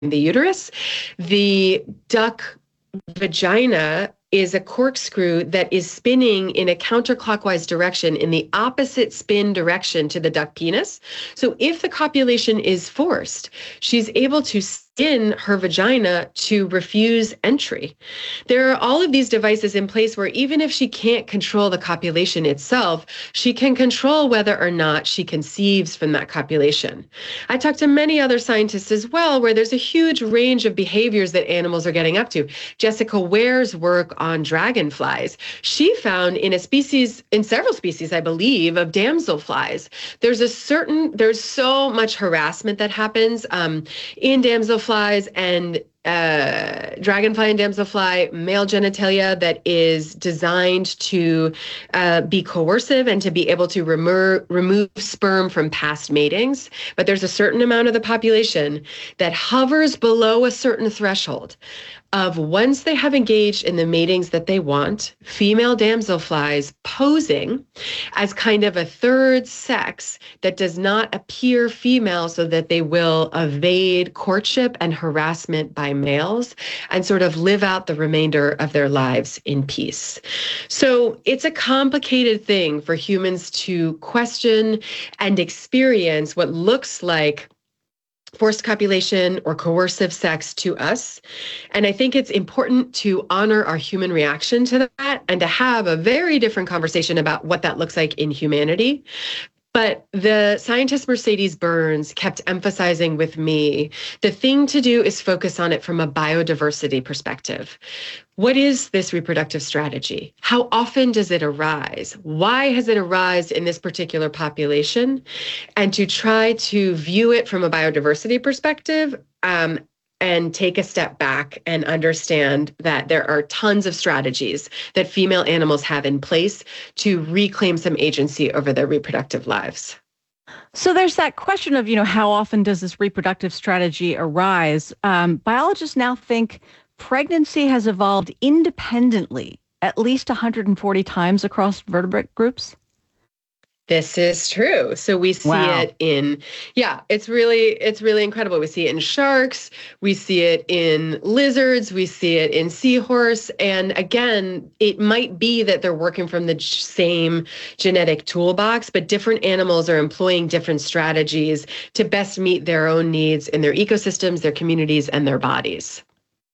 the uterus. The duck vagina is a corkscrew that is spinning in a counterclockwise direction in the opposite spin direction to the duck penis. So if the copulation is forced, she's able to spin her vagina to refuse entry. There are all of these devices in place where even if she can't control the copulation itself, she can control whether or not she conceives from that copulation. I talked to many other scientists as well, where there's a huge range of behaviors that animals are getting up to. Jessica Ware's work on dragonflies, she found in several species, I believe, of damselflies, there's so much harassment that happens in damselflies and dragonfly and damselfly male genitalia that is designed to be coercive and to be able to remove sperm from past matings. But there's a certain amount of the population that hovers below a certain threshold of once they have engaged in the matings that they want, female damselflies posing as kind of a third sex that does not appear female so that they will evade courtship and harassment by males and sort of live out the remainder of their lives in peace. So it's a complicated thing for humans to question and experience what looks like forced copulation or coercive sex to us. And I think it's important to honor our human reaction to that and to have a very different conversation about what that looks like in humanity. But the scientist Mercedes Burns kept emphasizing with me, the thing to do is focus on it from a biodiversity perspective. What is this reproductive strategy? How often does it arise? Why has it arisen in this particular population? And to try to view it from a biodiversity perspective, and take a step back and understand that there are tons of strategies that female animals have in place to reclaim some agency over their reproductive lives. So there's that question of, how often does this reproductive strategy arise? Biologists now think pregnancy has evolved independently at least 140 times across vertebrate groups. This is true. So we see it in, it's really incredible. We see it in sharks, we see it in lizards, we see it in seahorse. And again, it might be that they're working from the same genetic toolbox, but different animals are employing different strategies to best meet their own needs in their ecosystems, their communities, and their bodies.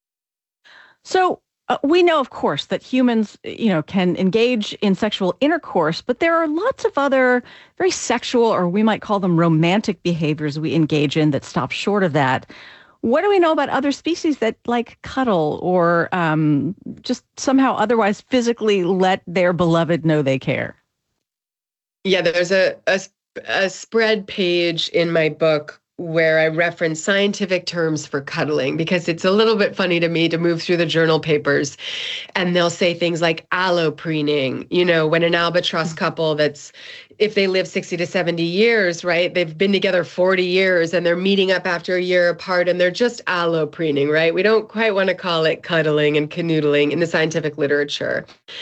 So we know, of course, that humans, can engage in sexual intercourse, but there are lots of other very sexual, or we might call them romantic behaviors we engage in that stop short of that. What do we know about other species that like cuddle or just somehow otherwise physically let their beloved know they care? Yeah, there's a spread page in my book where I reference scientific terms for cuddling because it's a little bit funny to me to move through the journal papers and they'll say things like allopreening, when an albatross couple if they live 60 to 70 years, right? They've been together 40 years and they're meeting up after a year apart and they're just allopreening, right? We don't quite want to call it cuddling and canoodling in the scientific literature.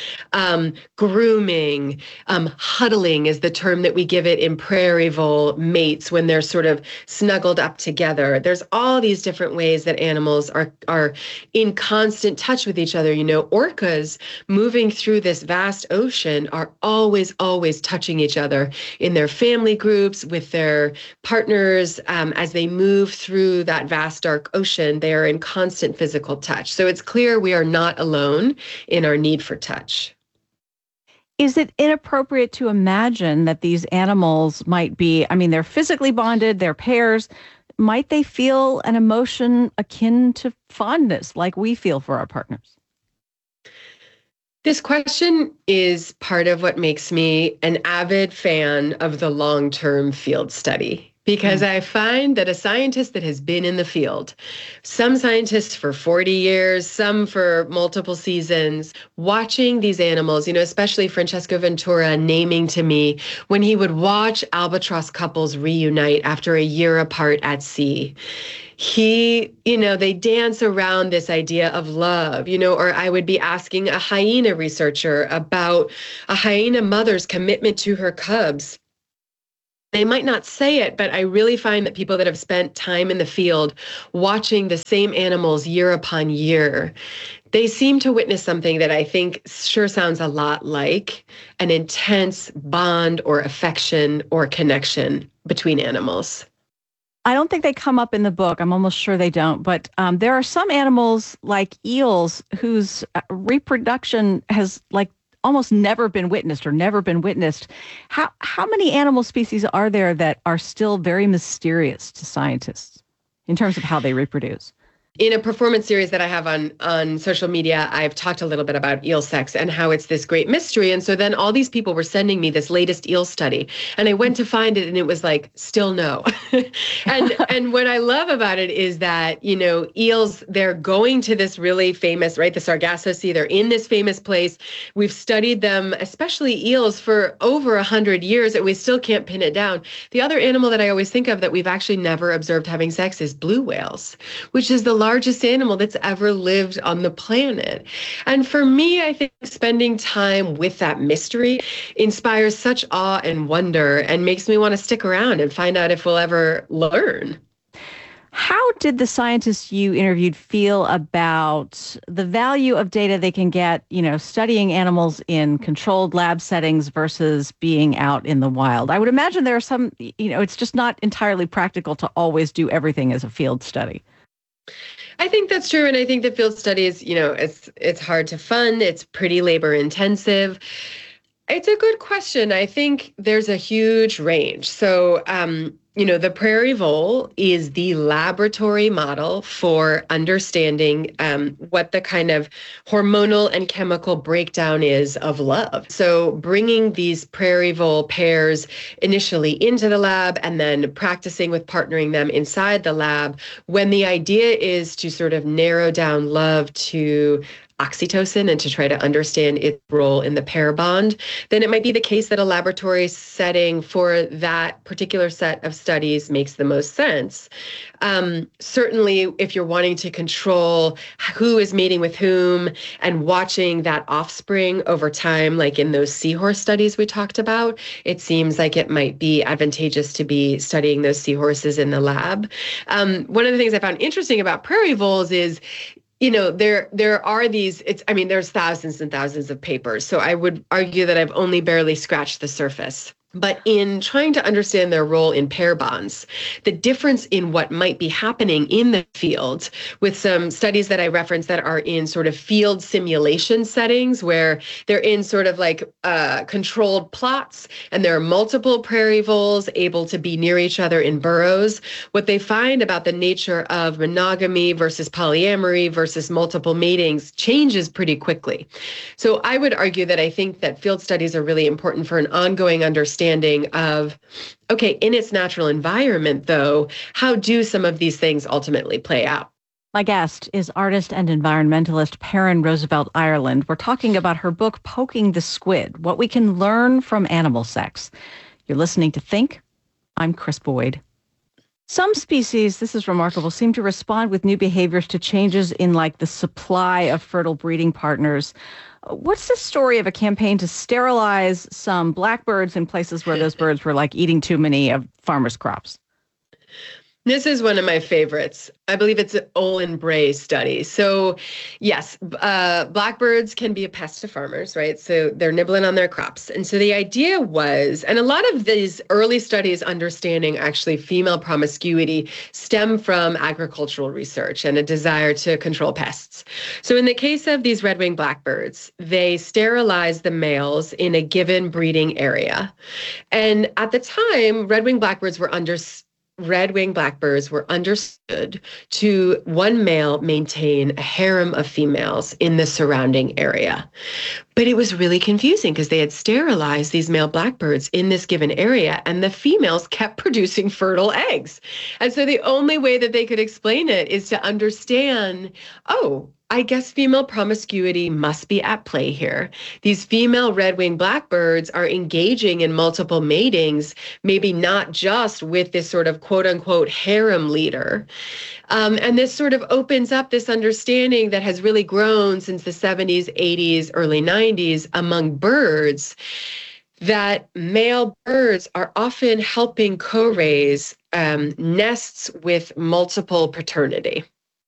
Grooming, huddling is the term that we give it in prairie vole mates when they're sort of snuggled up together. There's all these different ways that animals are in constant touch with each other. Orcas moving through this vast ocean are always touching each other in their family groups, with their partners. As they move through that vast dark ocean, they are in constant physical touch. So it's clear we are not alone in our need for touch. Is it inappropriate to imagine that these animals might be, they're physically bonded, they're pairs. Might they feel an emotion akin to fondness like we feel for our partners? This question is part of what makes me an avid fan of the long-term field study, because I find that a scientist that has been in the field, some scientists for 40 years, some for multiple seasons, watching these animals, especially Francesco Ventura naming to me when he would watch albatross couples reunite after a year apart at sea. They dance around this idea of love, or I would be asking a hyena researcher about a hyena mother's commitment to her cubs. They might not say it, but I really find that people that have spent time in the field watching the same animals year upon year, they seem to witness something that I think sure sounds a lot like an intense bond or affection or connection between animals. I don't think they come up in the book. I'm almost sure they don't. But there are some animals like eels whose reproduction has like almost never been witnessed or never been witnessed. How many animal species are there that are still very mysterious to scientists in terms of how they reproduce? In a performance series that I have on social media, I've talked a little bit about eel sex and how it's this great mystery. And so then all these people were sending me this latest eel study, and I went to find it, and it was like, still no. and what I love about it is that, eels, they're going to this really famous, right, the Sargasso Sea, they're in this famous place. We've studied them, especially eels, for over 100 years, and we still can't pin it down. The other animal that I always think of that we've actually never observed having sex is blue whales, which is the largest animal that's ever lived on the planet. And for me, I think spending time with that mystery inspires such awe and wonder and makes me want to stick around and find out if we'll ever learn. How did the scientists you interviewed feel about the value of data they can get, studying animals in controlled lab settings versus being out in the wild? I would imagine there are some, it's just not entirely practical to always do everything as a field study. I think that's true. And I think the field studies, it's hard to fund. It's pretty labor intensive. It's a good question. I think there's a huge range. So, the prairie vole is the laboratory model for understanding what the kind of hormonal and chemical breakdown is of love. So bringing these prairie vole pairs initially into the lab and then practicing with partnering them inside the lab, when the idea is to sort of narrow down love to oxytocin and to try to understand its role in the pair bond, then it might be the case that a laboratory setting for that particular set of studies makes the most sense. Certainly, if you're wanting to control who is mating with whom and watching that offspring over time, like in those seahorse studies we talked about, it seems like it might be advantageous to be studying those seahorses in the lab. One of the things I found interesting about prairie voles is there are these, there's thousands and thousands of papers. So I would argue that I've only barely scratched the surface. But in trying to understand their role in pair bonds, the difference in what might be happening in the field with some studies that I referenced that are in sort of field simulation settings where they're in sort of like controlled plots and there are multiple prairie voles able to be near each other in burrows. What they find about the nature of monogamy versus polyamory versus multiple matings changes pretty quickly. So I would argue that I think that field studies are really important for an ongoing understanding of, okay, in its natural environment, though, how do some of these things ultimately play out? My guest is artist and environmentalist Perrin Roosevelt Ireland. We're talking about her book, Poking the Squid, What We Can Learn from Animal Sex. You're listening to Think. I'm Chris Boyd. Some species, this is remarkable, seem to respond with new behaviors to changes in like the supply of fertile breeding partners. What's the story of a campaign to sterilize some blackbirds in places where those birds were like eating too many of farmers' crops? This is one of my favorites. I believe it's an Olin Bray study. So yes, blackbirds can be a pest to farmers, right? So they're nibbling on their crops. And so the idea was, and a lot of these early studies understanding actually female promiscuity stem from agricultural research and a desire to control pests. So in the case of these red-winged blackbirds, they sterilize the males in a given breeding area. And at the time, red-winged blackbirds were understood to one male maintain a harem of females in the surrounding area. But it was really confusing because they had sterilized these male blackbirds in this given area and the females kept producing fertile eggs. And so the only way that they could explain it is to understand, oh, I guess female promiscuity must be at play here. These female red-winged blackbirds are engaging in multiple matings, maybe not just with this sort of quote unquote harem leader. And this sort of opens up this understanding that has really grown since the 70s, 80s, early 90s among birds that male birds are often helping co-raise nests with multiple paternity.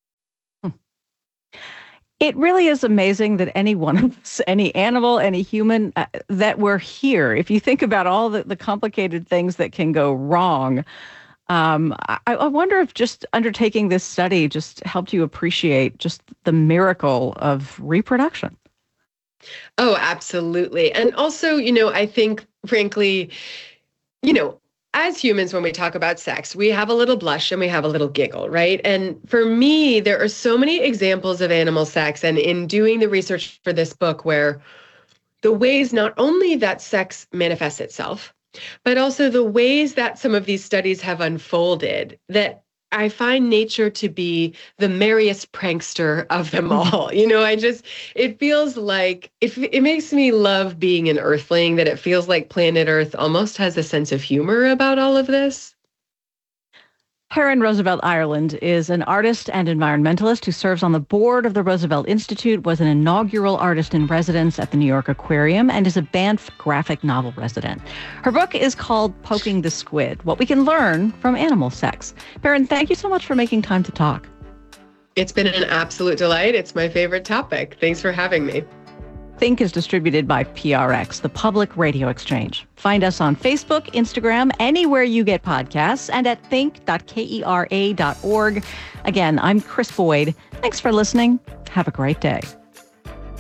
It really is amazing that any one of us, any animal, any human, that we're here. If you think about all the complicated things that can go wrong, I wonder if just undertaking this study just helped you appreciate just the miracle of reproduction. Oh, absolutely. And also, I think, frankly, you know, as humans, when we talk about sex, we have a little blush and we have a little giggle, right? And for me, there are so many examples of animal sex. And in doing the research for this book, where the ways not only that sex manifests itself, but also the ways that some of these studies have unfolded, that I find nature to be the merriest prankster of them all. It feels like it makes me love being an earthling, that it feels like planet Earth almost has a sense of humor about all of this. Perrin Roosevelt Ireland is an artist and environmentalist who serves on the board of the Roosevelt Institute, was an inaugural artist in residence at the New York Aquarium, and is a Banff graphic novel resident. Her book is called Poking the Squid, What We Can Learn from Animal Sex. Perrin, thank you so much for making time to talk. It's been an absolute delight. It's my favorite topic. Thanks for having me. Think is distributed by PRX, the Public Radio Exchange. Find us on Facebook, Instagram, anywhere you get podcasts, and at think.kera.org. Again, I'm Chris Boyd. Thanks for listening. Have a great day.